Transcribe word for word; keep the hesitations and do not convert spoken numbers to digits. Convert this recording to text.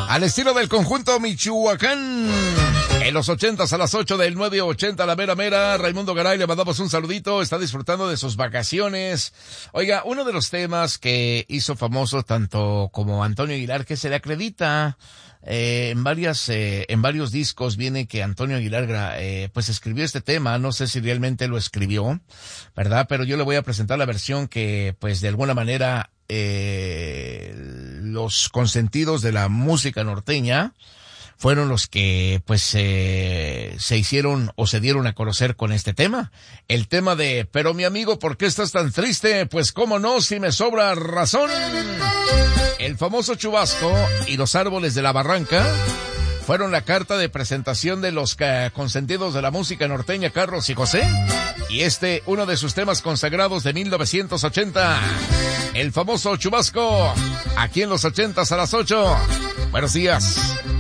Al estilo del conjunto Michoacán. En los ochentas a las ocho del nueve ochenta, la mera mera. Raimundo Garay, le mandamos un saludito. Está disfrutando de sus vacaciones. Oiga, uno de los temas que hizo famoso tanto como Antonio Aguilar, que se le acredita eh, en varias, eh, en varios discos, viene que Antonio Aguilar, eh, pues escribió este tema. No sé si realmente lo escribió, ¿verdad? Pero yo le voy a presentar la versión que, pues de alguna manera, eh, los consentidos de la música norteña fueron los que pues eh, se hicieron o se dieron a conocer con este tema. El tema de "Pero mi amigo, ¿por qué estás tan triste? Pues cómo no, si me sobra razón". El famoso Chubasco y los Árboles de la Barranca fueron la carta de presentación de los uh, consentidos de la música norteña, Carlos y José. Y este, uno de sus temas consagrados de mil novecientos ochenta. El famoso Chubasco, aquí en los ochentas a las ocho. Buenos días.